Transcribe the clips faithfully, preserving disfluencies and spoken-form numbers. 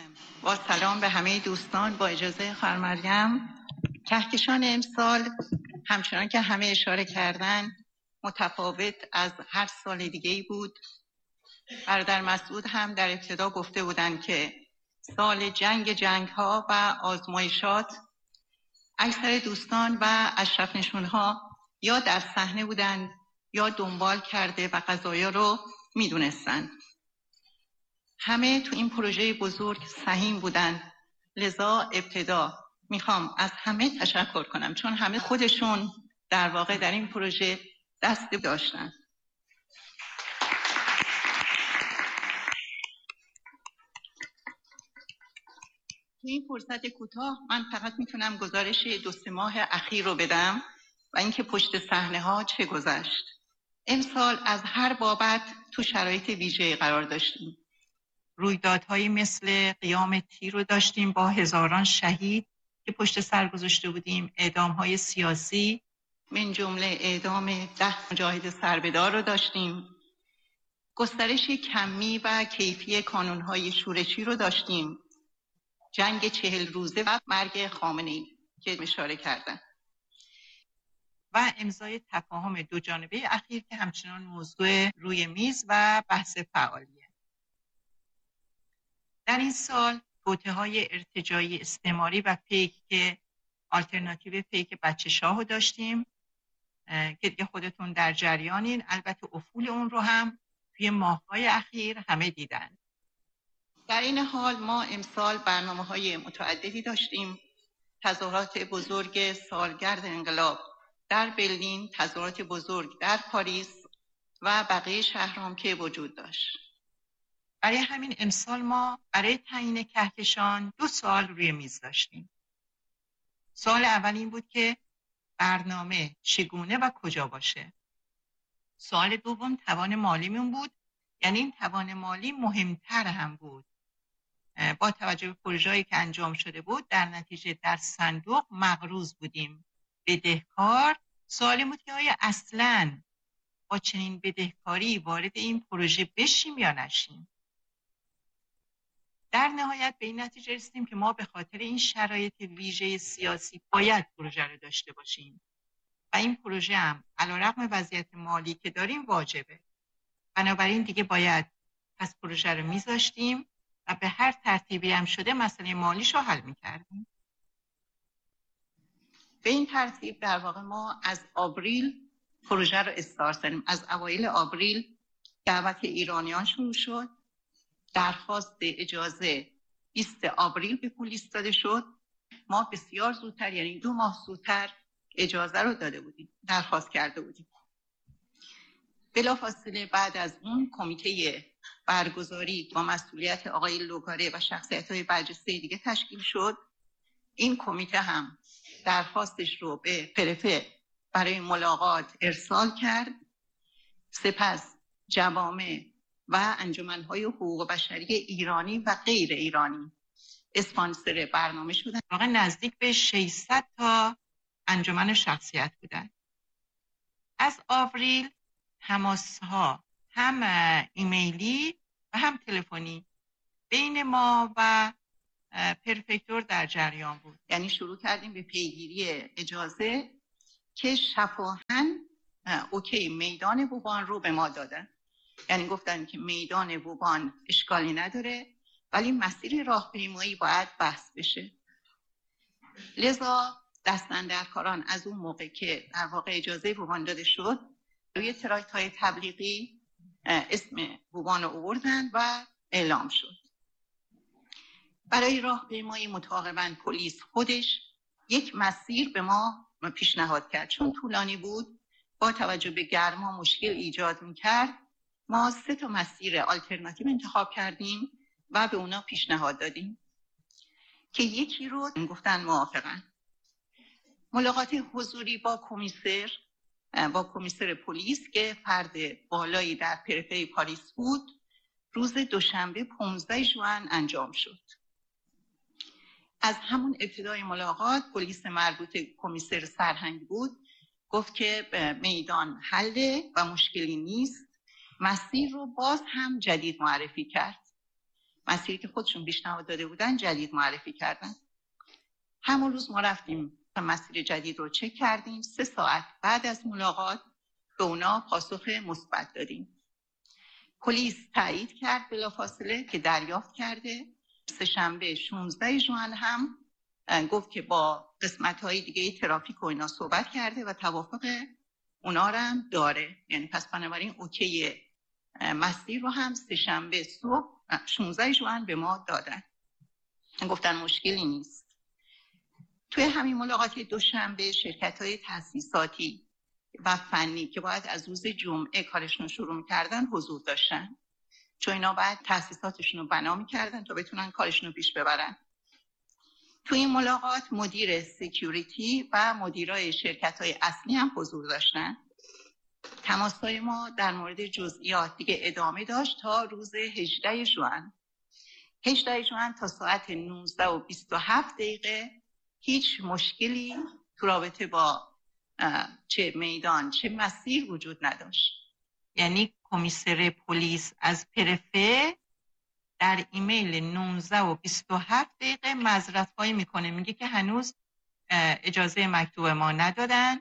با سلام به همه دوستان. با اجازه خانم مریم، کهکشان امسال همچنان که همه اشاره کردن متفاوت از هر سال دیگه‌ای بود. برادر مسعود هم در ابتدا گفته بودند که سال جنگ جنگ‌ها و آزمایشات. اکثر دوستان و اشرف نشون‌ها یا در صحنه بودند یا دنبال کرده و قضایا رو می‌دونستند. همه تو این پروژه بزرگ سهیم بودن. لذا ابتدا میخوام از همه تشکر کنم چون همه خودشون در واقع در این پروژه دست داشتن. تو این فرصت کوتاه من فقط میتونم گزارش دو سه ماه اخیر رو بدم و اینکه پشت صحنه ها چه گذشت. امسال از هر بابت تو شرایط ویژه قرار داشتیم. رویدادهایی مثل قیام تیر رو داشتیم با هزاران شهید که پشت سر گذاشته بودیم، اعدام‌های سیاسی من جمله اعدام ده مجاهد سربدار رو داشتیم، گسترش کمی و کیفی کانون‌های شورشی رو داشتیم، جنگ چهل روزه و مرگ خامنه‌ای که اشاره کردن و امضای تفاهم دو جانبه اخیر که همچنان موضوع روی میز و بحث فعالیه. در این سال توطئه‌های ارتجاعی استعماری و فیک که آلترناتیو فیک بچه شاهو داشتیم که دیگه خودتون در جریانین. البته افول اون رو هم توی ماه‌های اخیر همه دیدن. در این حال ما امسال برنامه‌های متعددی داشتیم. تظاهرات بزرگ سالگرد انقلاب در برلین، تظاهرات بزرگ در پاریس و بقیه شهرام که وجود داشت. برای همین امسال ما برای تعیین کهکشان دو سوال روی میز داشتیم. سوال اول این بود که برنامه چگونه و کجا باشه. سوال دوم توان مالیمون بود، یعنی این توان مالی مهمتر هم بود. با توجه به پروژه‌ای که انجام شده بود در نتیجه در صندوق مقروض بودیم. بدهکار. سوال بود که آیا اصلاً با چنین بدهکاری وارد این پروژه بشیم یا نشیم. در نهایت به این نتیجه رسیدیم که ما به خاطر این شرایط ویژه سیاسی باید پروژه رو داشته باشیم و این پروژه هم علیرغم وضعیت مالی که داریم واجبه. بنابراین دیگه باید پس پروژه رو میذاشتیم و به هر ترتیبی هم شده مسئله مالیش رو حل میکردیم. به این ترتیب در واقع ما از آوریل پروژه رو استارت دادیم. از اوایل آوریل دعوت ایرانیان شروع شد. درخواست اجازه بیست آوریل به پلیس داده شد. ما بسیار زودتر، یعنی دو ماه زودتر اجازه رو داده بودیم، درخواست کرده بودیم. بلافاصله بعد از اون کمیته برگزاری با مسئولیت آقای لوگاره و شخصیت‌های برجسته دیگه تشکیل شد. این کمیته هم درخواستش رو به پرفه برای ملاقات ارسال کرد. سپس جوامع و انجمن‌های حقوق بشری ایرانی و غیر ایرانی اسپانسر برنامه شدن. واقعا نزدیک به ششصد تا انجمن شخصیت بودن. از آوریل تماس‌ها هم ایمیلی و هم تلفنی بین ما و پرفکتور در جریان بود. یعنی شروع کردیم به پیگیری اجازه که شفاهاً اوکی میدان ووبان رو به ما دادن. یعنی گفتن که میدان ووبان اشکالی نداره ولی مسیر راهپیمایی باید بحث بشه. لذا دستاندرکاران از اون موقع که در واقع اجازه ووبان داده شد روی تراکت های تبلیغی اسم ووبان رو آوردن و اعلام شد. برای راهپیمایی متعاقباً پلیس خودش یک مسیر به ما پیشنهاد کرد. چون طولانی بود با توجه به گرما مشکل ایجاد میکرد. ما سه تا مسیر آلترناتیو انتخاب کردیم و به اونا پیشنهاد دادیم که یکی رو گفتن موافقن. ملاقات حضوری با کمیسر با کمیسر پلیس که فرد بالایی در پرفه پاریس بود روز دوشنبه پانزده ژوئن انجام شد. از همون ابتدای ملاقات پلیس مربوط کمیسر سرهنگ بود گفت که میدان حله و مشکلی نیست. مسیر رو باز هم جدید معرفی کرد. مسیری که خودشون پیشنهاد داده بودن جدید معرفی کردن. همون روز ما رفتیم و مسیر جدید رو چک کردیم. سه ساعت بعد از ملاقات به اونا پاسخ مثبت دادیم. پلیس تایید کرد بلافاصله که دریافت کرده. سه‌شنبه شانزده ژوئن هم گفت که با قسمت‌های دیگه ترافیک و اینا صحبت کرده و توافق اونا رو هم داره. یعنی پس بنابراین اوکی مسیر رو هم سه‌شنبه صبح شانزده ژوئن به ما دادن. گفتن مشکلی نیست. توی همین ملاقات دوشنبه شرکت‌های تأسیساتی و فنی که باید از روز جمعه کارشون رو شروع می‌کردن حضور داشتن، چون اینا باید تأسیساتشون رو بنا می‌کردن تا بتونن کارشون رو پیش ببرن. توی این ملاقات مدیر سکیوریتی و مدیرای شرکت‌های اصلی هم حضور داشتن. تماس‌های ما در مورد جزئیات دیگه ادامه داشت تا روز هجدهم ژوئن. هجدهم ژوئن تا ساعت نوزده و بیست و هفت دقیقه هیچ مشکلی تو رابطه با چه میدان چه مسیر وجود نداشت. یعنی کمیسر پلیس از پرفه در ایمیل نوزده و بیست و هفت دقیقه معذرت‌خواهی میکنه، میگه که هنوز اجازه مکتوب ما ندادن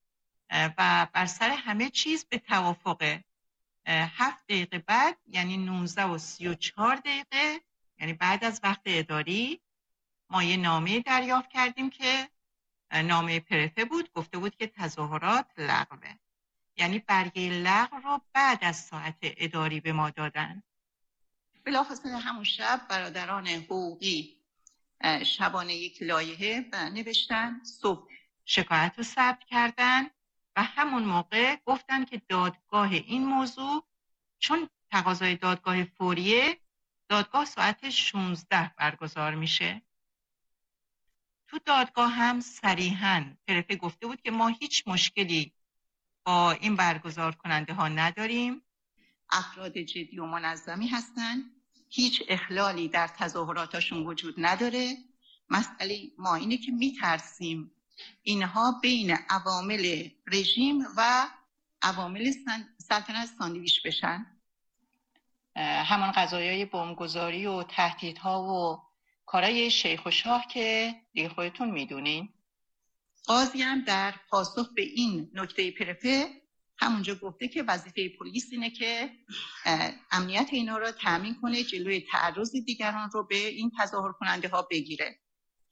و بر سر همه چیز به توافقه. هفت دقیقه بعد یعنی نوزده و سی و چهار دقیقه یعنی بعد از وقت اداری ما یه نامه دریافت کردیم که نامه پرفه بود، گفته بود که تظاهرات لغوه. یعنی برگه لغو رو بعد از ساعت اداری به ما دادن. بلافاصله همون شب برادران حقوقی شبانه یک لایحه نوشتن، صبح شکایت رو ثبت کردن و همون موقع گفتن که دادگاه این موضوع، چون تقاضای دادگاه فوریه، دادگاه ساعت شانزده برگزار میشه. تو دادگاه هم صریحاً پرفه گفته بود که ما هیچ مشکلی با این برگزار کننده ها نداریم، افراد جدی و منظمی هستن، هیچ اخلالی در تظاهراتشون وجود نداره. مسئله ما اینه که میترسیم اینها بین عوامل رژیم و عوامل سلطنت ساندویچ بشن. همان قضایای بمبگذاری و تهدیدها و کارای شیخ و شاه که دیگه خودتون میدونین. قاضی هم در پاسخ به این نکته پرفه همونجا گفته که وظیفه پلیس اینه که امنیت اینا رو تامین کنه، جلوی تعرض دیگران رو به این تظاهر کننده ها بگیره.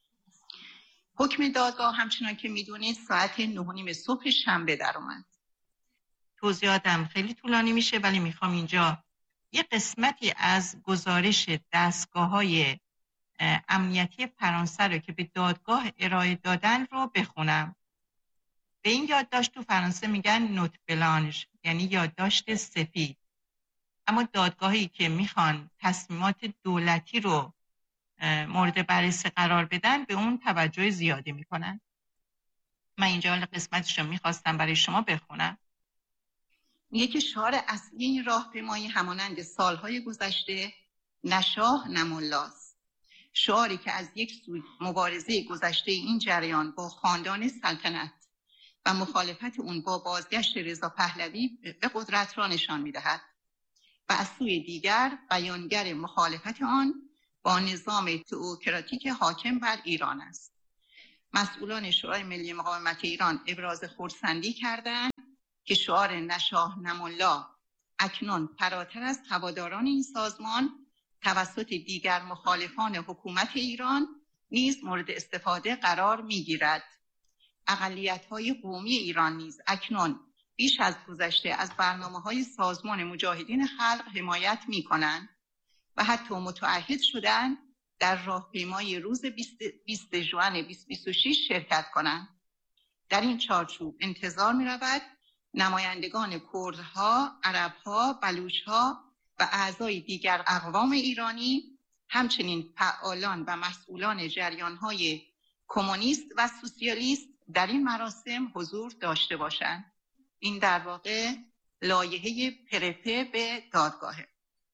حکم دادگاه همچنان که میدونید ساعت نه و نیم صبح شنبه در اومد. توضیحاتم خیلی طولانی میشه ولی میخوام اینجا یه قسمتی از گزارش دستگاه‌های امنیتی فرانسه رو که به دادگاه ارائه دادن رو بخونم. به این یادداشت تو فرانسه میگن نوت بلانژ، یعنی یادداشت سفید. اما دادگاهی که میخوان تصمیمات دولتی رو مورد بررسی قرار بدن به اون توجه زیادی میکنن. من اینجا قسمتش رو میخواستم برای شما بخونم. میگه که شعار اصلی این راهپیمایی همانند سالهای گذشته نشاه نمولاست. شعاری که از یک سوی مبارزه گذشته این جریان با خاندان سلطنت و مخالفت اون با بازگشت رضا پهلوی به قدرت را نشان می‌دهد و از سوی دیگر بیانگر مخالفت آن با نظام تئوکراتیک حاکم بر ایران است. مسئولان شورای ملی مقاومت ایران ابراز خرسندی کردند که شعار نشاه نمالله اکنون فراتر از هواداران این سازمان توسط دیگر مخالفان حکومت ایران نیز مورد استفاده قرار می‌گیرد. اقلیت‌های قومی ایران نیز اکنون بیش از گذشته از برنامه‌های سازمان مجاهدین خلق حمایت می‌کنند و حتی متعهد شدند در راهپیمایی روز بیست ژوئن بیست و بیست و شش شرکت کنند. در این چارچوب انتظار می‌رود نمایندگان کردها، عرب‌ها، بلوچ‌ها و اعضای دیگر اقوام ایرانی، همچنین فعالان و مسئولان جریان‌های کمونیست و سوسیالیست در این مراسم حضور داشته باشند. این در واقع لایحه پرفه به دادگاهه.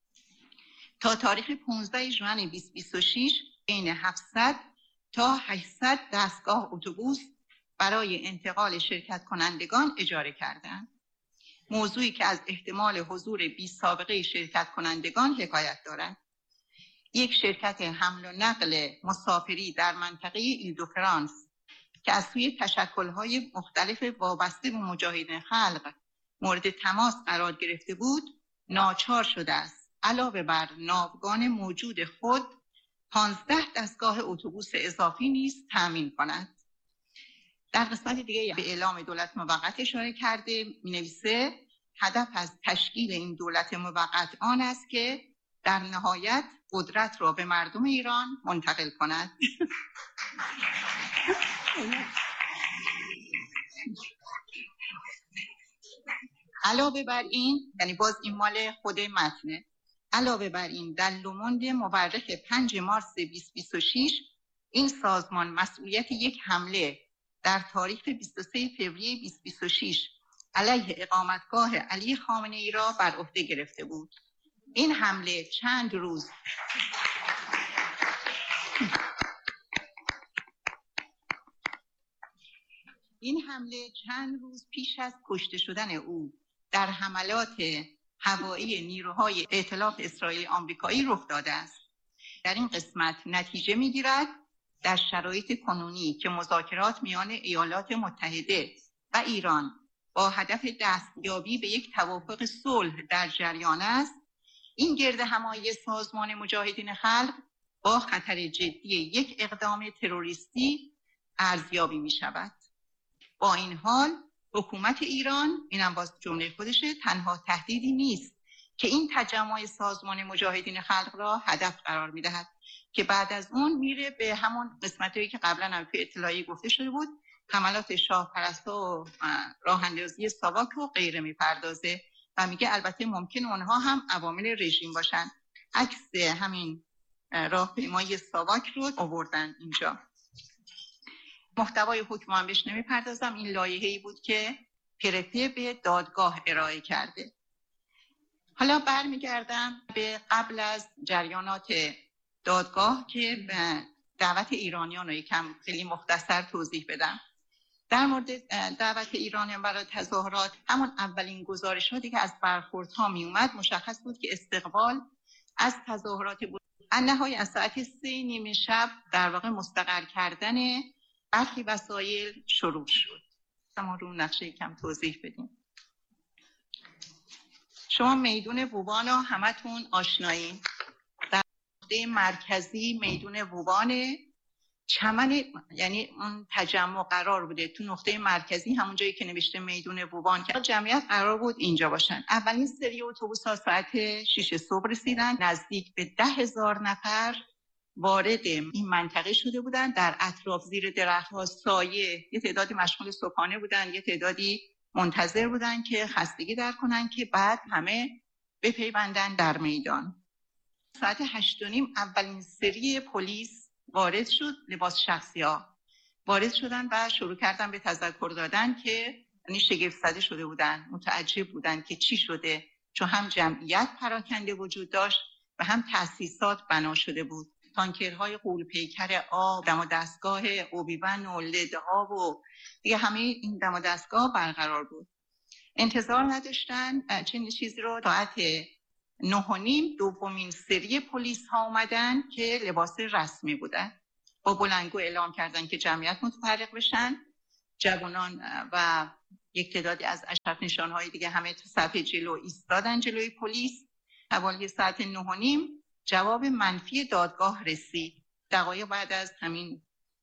تا تاریخ پانزده ژوئن بیست و بیست و شش بین هفتصد تا هشتصد دستگاه اتوبوس برای انتقال شرکت کنندگان اجاره کردند. موضوعی که از احتمال حضور بی سابقه شرکت کنندگان حکایت دارد. یک شرکت حمل و نقل مسافری در منطقه ایل دو فرانس که از سوی تشکل‌های مختلف وابسته به مجاهدین خلق مورد تماس قرار گرفته بود، ناچار شده است علاوه بر ناوگان موجود خود پانزده دستگاه اتوبوس اضافی نیز تامین کند. در قسمت دیگه به اعلام دولت موقت اشاره کرده، می‌نویسه هدف از تشکیل این دولت موقت آن است که در نهایت قدرت را به مردم ایران منتقل کند. علاوه بر این، یعنی باز این مال خود متنه، علاوه بر این در لوموند مورخ پنج مارس بیست بیست و شش این سازمان مسئولیت یک حمله در تاریخ بیست و سه فوریه بیست بیست و شش علیه اقامتگاه علی خامنه ای را بر عهده گرفته بود. این حمله چند روز این حمله چند روز پیش از کشته شدن او در حملات هوایی نیروهای ائتلاف اسرائیلی آمریکایی رخ داده است. در این قسمت نتیجه می‌گیرد در شرایط کنونی که مذاکرات میان ایالات متحده و ایران با هدف دستیابی به یک توافق صلح در جریان است، این گرد همایی سازمان مجاهدین خلق با خطر جدی یک اقدام تروریستی ارزیابی می شود. با این حال حکومت ایران، اینم باز جمله خودشه، تنها تهدیدی نیست که این تجمع سازمان مجاهدین خلق را هدف قرار می دهد که بعد از اون میره به همون قسمتایی که قبلا هم توی اطلاعیه گفته شده بود، حملات شاه پرستا و راه اندازی ساواک و غیره میپردازه و میگه البته ممکن اونها هم عوامل رژیم باشن. عکس همین راهپیمایی ساواک رو آوردن اینجا. محتوای حکم هم بهش نمیپردازم. این لایحه‌ای بود که پرفه به دادگاه ارائه کرده. حالا برمیگردم به قبل از جریانات دادگاه که دعوت ایرانیان رو یکم خیلی مختصر توضیح بدم. در مورد دعوت ایرانیان برای تظاهرات، همون اولین گزارشاتی که از برخوردها می اومد مشخص بود که استقبال از تظاهرات بود. انهای از ساعت سه نیمه شب در واقع مستقر کردن برخی وسایل شروع شد. ما رو نقشه یکم توضیح بدیم. شما میدون ووبان رو همتون آشنایین. در نقطه مرکزی میدون ووبان، چمن، یعنی اون تجمع قرار بوده تو نقطه مرکزی، همون جایی که نوشته میدون ووبان، که جمعیت قرار بود اینجا باشن. اولین سری اتوبوس‌ها ساعت شش صبح رسیدن. نزدیک به ده هزار نفر وارد این منطقه شده بودن. در اطراف زیر درخت‌ها سایه، یه تعدادی مشغول صبحانه بودن، یه تعدادی منتظر بودن که خستگی در کنن که بعد همه بپیوندن در میدان. ساعت هشت و نیم اولین سری پلیس وارد شد، لباس شخصی ها وارد شدن و شروع کردن به تذکر دادن که یعنی شگفت زده شده بودن، متعجب بودن که چی شده، چون هم جمعیت پراکنده وجود داشت و هم تأسیسات بنا شده بود. تانکرهای غول پیکر آب، دم و دستگاه اوبیون و لده ها و دیگه همه این دم و دستگاه برقرار بود. انتظار نداشتن چنین چیزی رو. ساعت نه و نیم دومین سری پلیس ها اومدن که لباس رسمی بودن، با بلندگو اعلام کردن که جمعیت متفرق بشن. جوانان و یک تعدادی از اشرف نشانهای دیگه همه تو صف جلو ایستادن جلوی پلیس. حوالی ساعت نه و نیم جواب منفی دادگاه رسید. دقایق بعد از همین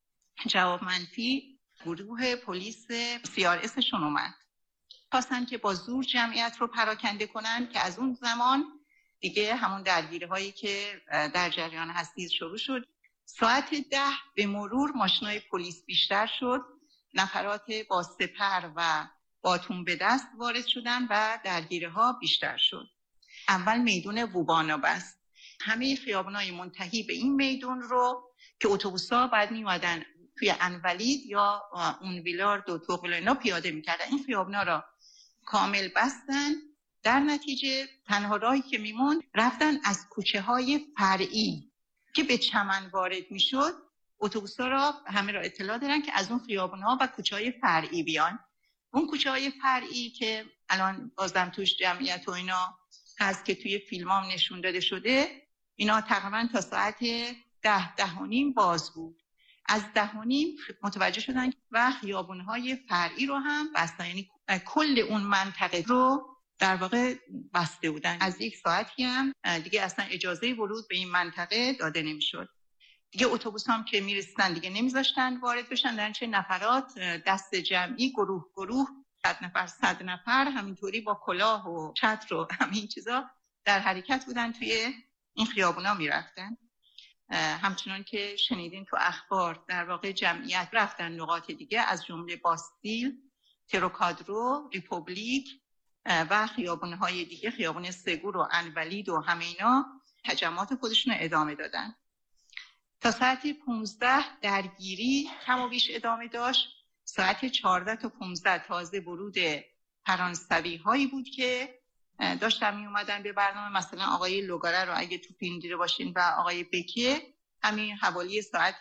جواب منفی گروه پلیس سی آر اس شون اومد، خواستن که با زور جمعیت رو پراکنده کنن که از اون زمان دیگه همون درگیری هایی که در جریان هستی شروع شد. ساعت ده به مرور ماشینای پلیس بیشتر شد، نفرات با سپر و باتون به دست وارد شدن و درگیری ها بیشتر شد. اول میدون ووبانا بست. همه خیابان‌های منتهی به این میدون رو که اتوبوس‌ها بعد می‌اومدن توی انولید یا اون ویلارد و توغل اینا پیاده می‌کردن، این خیابان‌ها رو کامل بستن. در نتیجه تنها راهی که میموند رفتن از کوچه‌های فرعی که به چمن وارد میشد. اتوبوس‌ها را همه را اطلاع دادن که از اون خیابان‌ها و کوچه‌های فرعی بیان. اون کوچه‌های فرعی که الان بازم توش جمعیت و اینا هست که توی فیلمام نشون داده شده، اینا تقریبا تا ساعت ده ده و نیم باز بود. از ده و نیم متوجه شدن و خیابون‌های فرعی رو هم بستن، یعنی کل اون منطقه رو در واقع بسته بودن. از یک ساعتی هم دیگه اصلا اجازه ورود به این منطقه داده نمی‌شد. دیگه اتوبوس هم که میرسیدن دیگه نمیذاشتن وارد بشن، در چه نفرات دست جمعی گروه گروه صد نفر صد نفر همینطوری با کلاه و چتر و همین چیزا در حرکت بودن توی این خیابونا میرفتن. همچنان که شنیدین تو اخبار در واقع جمعیت رفتن نقاط دیگه از جمله باستیل، تروکادرو، ریپوبلیک و خیابون‌های دیگه، خیابون سگور و الولید و همه اینا تجمعات خودشون رو ادامه دادن. تا ساعت پانزده درگیری کم و بیش ادامه داشت. ساعت چهارده تا پانزده تازه ورود فرانسوی هایی بود که داشتن می اومدن به برنامه، مثلا آقای لوگاره رو اگه تو فیلم دیده باشین و آقای بکیه همین حوالی ساعت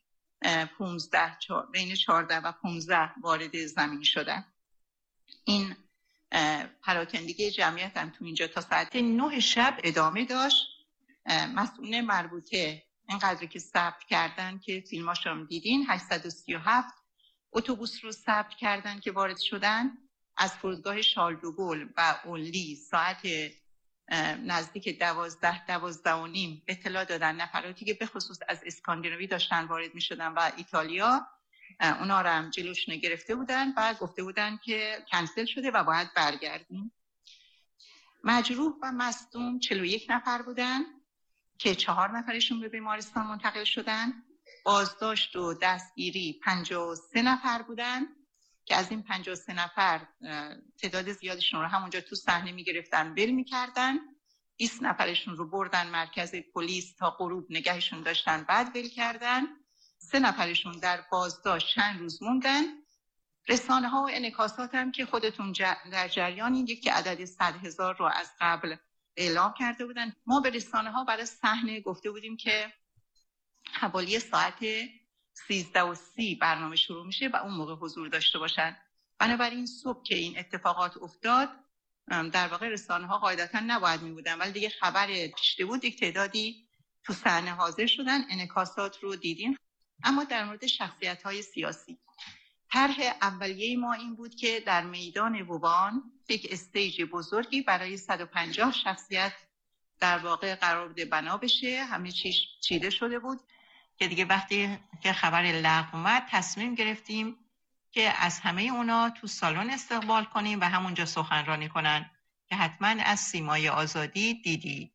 پانزده بین چهارده و پانزده وارد زمین شدن. این پراکندگی جمعیت هم تو اینجا تا ساعت نه شب ادامه داشت. مسئول مربوطه اینقدر که ثبت کردن که فیلماش رو دیدین، هشتصد و سی و هفت اتوبوس رو ثبت کردن که وارد شدن از فرودگاه شارل دو گل و اونلی. ساعت نزدیک دوازده دوازده و نیم اطلاع دادن نفراتی که به خصوص از اسکاندیناوی داشتن وارد می شدن و ایتالیا، اونا رو هم جلوشون گرفته بودن و گفته بودن که کنسل شده و باید برگردیم. مجروح و مصدوم چهل و یک نفر بودن که چهار نفرشون به بیمارستان منتقل شدن. بازداشت و دستگیری پنجاه و سه نفر بودن که از این پنجاه و سه نفر تعداد زیادشون رو همونجا تو صحنه میگرفتن ول میکردن. بیست نفرشون رو بردن مرکز پلیس تا غروب نگهشون داشتن، بعد ول کردن. سه نفرشون در بازداشت چند روز موندن. رسانه ها و انعکاسات هم که خودتون در جریانین، یکی عدد صد هزار رو از قبل اعلام کرده بودن. ما به رسانه ها برای صحنه گفته بودیم که حوالی ساعت سیزده و سی برنامه شروع میشه و اون موقع حضور داشته باشن. بنابراین صبح که این اتفاقات افتاد در واقع رسانه ها قاعدتا نباید می بودن، ولی دیگه خبر پیشته بود، یک تعدادی تو صحنه حاضر شدن. انعکاسات رو دیدین. اما در مورد شخصیت های سیاسی، طرح اولیه ما این بود که در میدان ووبان یک استیج بزرگی برای صد و پنجاه شخصیت در واقع قرار بوده بنا بشه. همه چیز چیده شده بود که دیگه وقتی که خبر لغو اومد تصمیم گرفتیم که از همه اونا تو سالن استقبال کنیم و همونجا سخنرانی کنن که حتما از سیمای آزادی دیدی.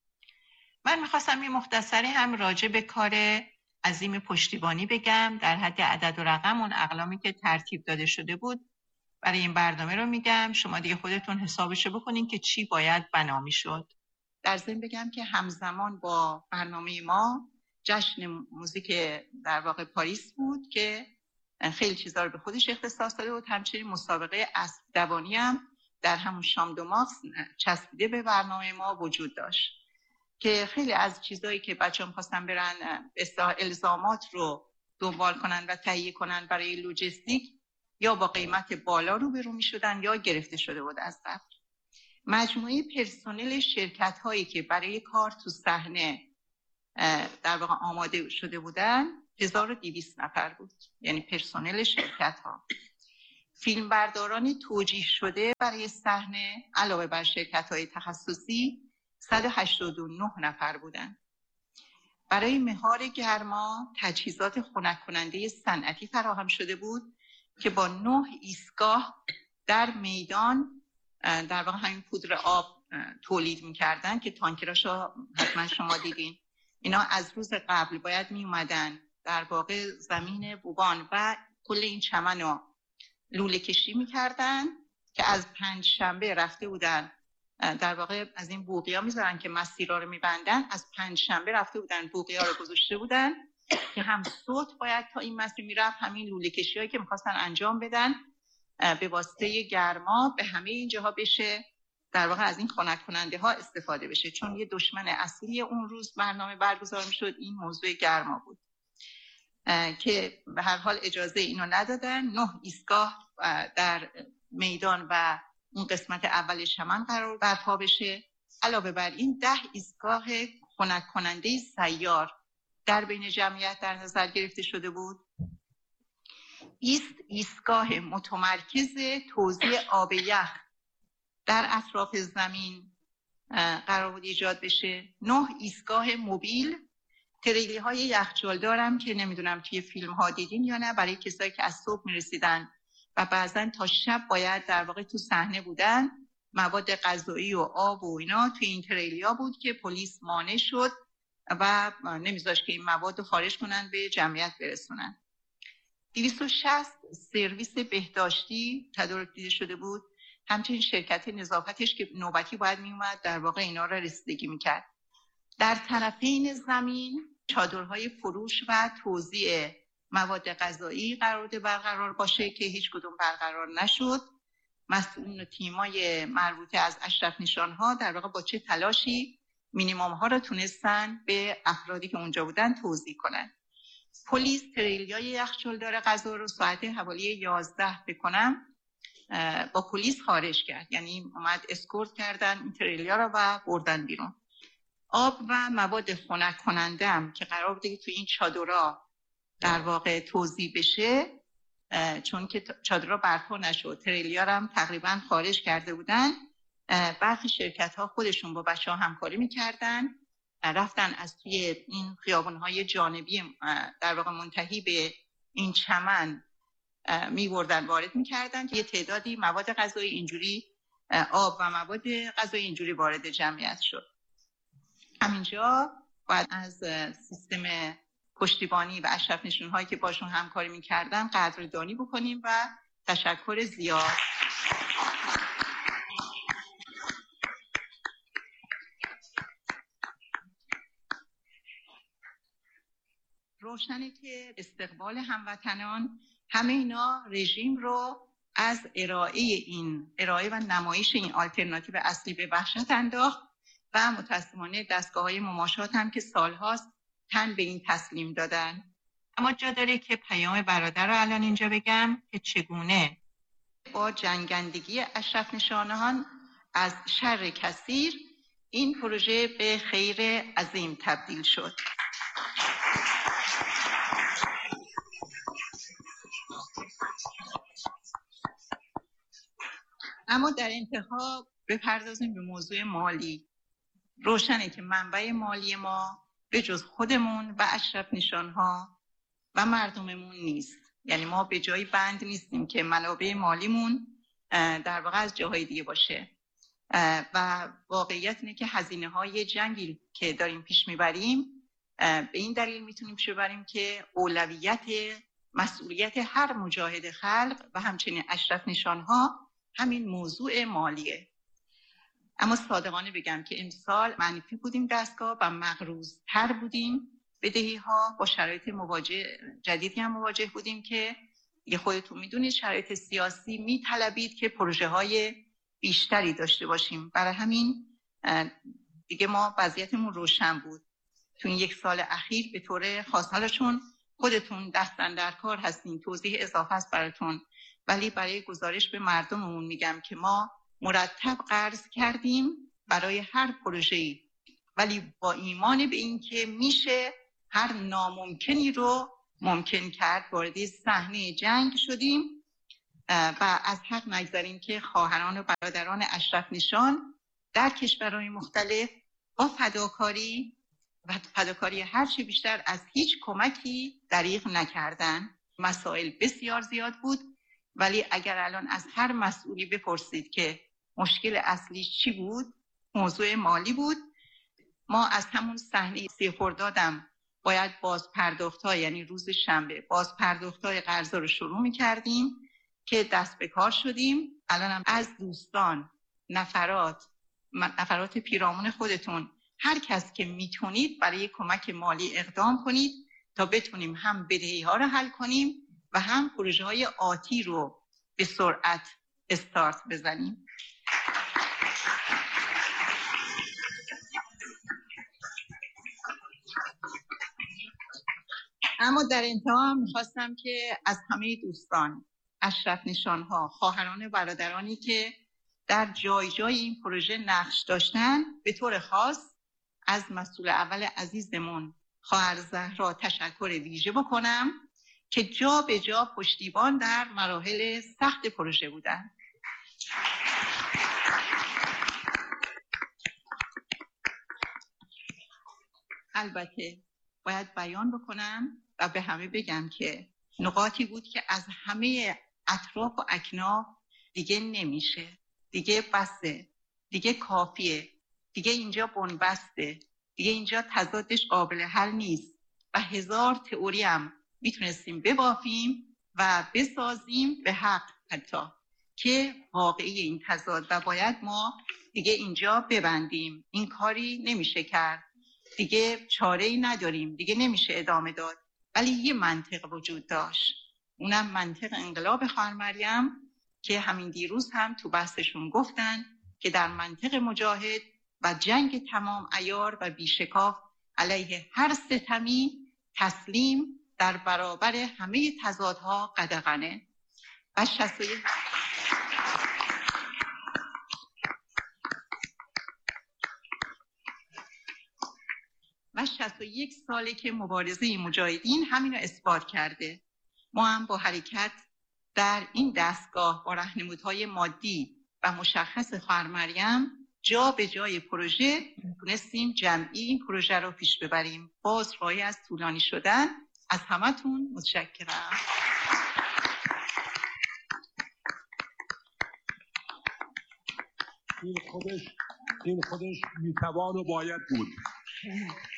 من میخواستم یه مختصری هم راجع به کار عظیم پشتیبانی بگم، در حد عدد و رقم اون اقلامی که ترتیب داده شده بود برای این برنامه رو میگم. شما دیگه خودتون حسابشو بکنین که چی باید بنا میشد. در ضمن بگم که همزمان با برنامه ما جشن موزیک در واقع پاریس بود که خیلی چیزا رو به خودش اختصاص داده بود. همچنین مسابقه اسب دوانی هم در همون شام دو مارس چسبیده به برنامه ما وجود داشت که خیلی از چیزایی که بچه‌ها می‌خواستن برن الزامات رو دنبال کنن و تهیه کنن برای لوجستیک یا با قیمت بالا روبرو می‌شدن یا گرفته شده بود از قبل. مجموعه پرسنل شرکت‌هایی که برای کار تو صحنه در واقع آماده شده بودن هزار و دویست نفر بود، یعنی پرسنل شرکت‌ها. فیلمبرداران توجیه شده برای صحنه علاوه بر شرکت‌های تخصصی صد و هشتاد و نه نفر بودند. برای مهار گرما تجهیزات خنک کننده صنعتی فراهم شده بود که با نه ایستگاه در میدان در واقع همین پودر آب تولید می‌کردن که تانکراشو حتما شما دیدین. اینا از روز قبل باید می اومدن در واقع زمین ووبان و کل این چمن رو لوله کشی می‌کردن که از پنج شنبه رفته بودن در واقع از این بوقیا میذارن که مسیرها رو میبندن. از پنج شنبه رفته بودن بوقیا رو گذاشته بودن که هم صوت باید تا این مسیر میرفت، همین لوله کشی هایی که میخواستن انجام بدن به واسطه گرما به همه این جاها بشه در واقع از این خنک کننده ها استفاده بشه، چون یه دشمن اصلی اون روز برنامه برگزار میشد این موضوع گرما بود که به هر حال اجازه اینو ندادن. نه ایستگاه در میدان و اون قسمت اول چمن قرار برپا بشه. علاوه بر این ده ایستگاه خنک کننده سیار در بین جمعیت در نظر گرفته شده بود. بیست ایستگاه متمرکز توزیع آب یخ در اطراف زمین قرار بود ایجاد بشه. نه ایستگاه موبیل، تریلی های یخچال دارم که نمیدونم توی فیلم ها دیدین یا نه، برای کسایی که از صبح میرسیدن و بعضن تا شب باید در واقع تو صحنه بودن، مواد غذایی و آب و اینا توی این تریلی ها بود که پلیس مانع شد و نمیذاشت که این مواد رو خارج کنن به جمعیت برسونن. دویست و شصت سرویس بهداشتی تدارک دیده شده بود، همچنین شرکت نظافتش که نوبتی باید میومد در واقع اینا را رسیدگی میکرد. در طرفین زمین چادرهای فروش و توزیع مواد غذایی قرار بوده برقرار باشه که هیچ کدوم برقرار نشد. مسئولین و تیمای مربوطه از اشرف نشانها در واقع با چه تلاشی مینیمم ها را تونستن به افرادی که اونجا بودن توزیع کنن. پلیس تریلیای یخچالدار غذا رو ساعت حوالی یازده بکنم با پلیس خارج کرد، یعنی اومد اسکورت کردن این تریلیا رو و بردن بیرون. آب و مواد خنک کننده هم که قرار بوده که توی این چادرها در واقع توزیع بشه، چون که چادرها برپا نشد، تریلیا هم تقریبا خارج کرده بودن، برخی شرکت ها خودشون با بچه ها همکاری میکردن، رفتن از توی این خیابون های جانبی در واقع منتهی به این چمن می‌بردن وارد می‌کردن که یه تعدادی مواد غذایی اینجوری، آب و مواد غذایی اینجوری وارد جمعیت شد. همینجا باید از سیستم پشتیبانی و اشرف نشون‌هایی که باشون همکاری می‌کردن قدردانی بکنیم و تشکر زیاد. روشنه که استقبال هموطنان همه اینا رژیم رو از ارائه این ارائه و نمایش این آلترناتیو اصلی به وحشت انداخت و متأسفانه دستگاه‌های مماشات هم که سالهاست تن به این تسلیم دادن. اما جا داره که پیام برادر رو الان اینجا بگم که چگونه با جنگندگی اشرف نشانهان از شر کثیر این پروژه به خیر عظیم تبدیل شد. اما در انتها بپردازیم به موضوع مالی. روشنه که منبع مالی ما به جز خودمون و اشرف نشانها و مردممون نیست. یعنی ما به جایی بند نیستیم که منابع مالیمون در واقع از جاهای دیگه باشه و واقعیت اینه که هزینه های جنگی که داریم پیش میبریم به این دلیل میتونیم پیش ببریم که اولویت مسئولیت هر مجاهد خلق و همچنین اشرف نشانها همین موضوع مالیه. اما صادقانه بگم که امسال منفی بودیم دستگاه و مغروض‌تر بودیم بدهی ها، با شرایط مواجه جدیدی هم مواجه بودیم که دیگه خودتون میدونید شرایط سیاسی میطلبید که پروژه های بیشتری داشته باشیم. برای همین دیگه ما وضعیتمون روشن بود. تو این یک سال اخیر به طور خاص، حالا چون خودتون دستن در کار هستین توضیح اضافه است براتون، ولی برای گزارش به مردممون میگم که ما مرتب قرض کردیم برای هر پروژه‌ای، ولی با ایمان به این که میشه هر ناممکنی رو ممکن کرد. وارد صحنه جنگ شدیم و از حق نگذاریم که خواهران و برادران اشرف نشان در کشورهای مختلف با فداکاری و فداکاری هرچی بیشتر از هیچ کمکی دریغ نکردن. مسائل بسیار زیاد بود، ولی اگر الان از هر مسئولی بپرسید که مشکل اصلی چی بود، موضوع مالی بود. ما از همون صحنه سی خردادم باید باز پرداخت‌ها، یعنی روز شنبه باز پرداخت‌های قرضا رو شروع می‌کردیم که دست به کار شدیم. الان هم از دوستان، نفرات نفرات پیرامون خودتون، هر کس که میتونید برای کمک مالی اقدام کنید تا بتونیم هم بدهی‌ها رو حل کنیم و هم پروژه‌های آتی رو به سرعت استارت بزنیم. اما در انتها میخواستم که از همه دوستان، اشرف نشانها، خواهران و برادرانی که در جای جای این پروژه نقش داشتن، به طور خاص از مسئول اول عزیزمون خواهر زهرا تشکر ویژه بکنم که جا به جا پشتیبان در مراحل سخت پروژه بودن. البته باید بیان بکنم و به همه بگم که نقاطی بود که از همه اطراف و اکناف دیگه نمیشه، دیگه بسه، دیگه کافیه، دیگه اینجا بنبسته، دیگه اینجا تضادش قابل حل نیست و هزار تئوری هم میتونستیم ببافیم و بسازیم به حق حتی که واقعی این تضاد و باید ما دیگه اینجا ببندیم. این کاری نمیشه کرد، دیگه چاره‌ای نداریم، دیگه نمیشه ادامه داد. ولی یه منطق وجود داشت، اونم منطق انقلاب خواهر مریم که همین دیروز هم تو بحثشون گفتن که در منطق مجاهد و جنگ تمام عیار و بیشکاف علیه هر ستمی تسلیم در برابر همه تضادها قدغنه. و شصت و یک و شصت و یک ساله که مبارزه مجاهدین همین رو اثبات کرده. ما هم با حرکت در این دستگاه با راهنمودهای مادی و مشخص خواهر مریم جا به جای پروژه تونستیم جمعی این پروژه رو پیش ببریم. باز رای از طولانی شدن از همتون متشکرم. این خودش این خودش میتوان و باید بود.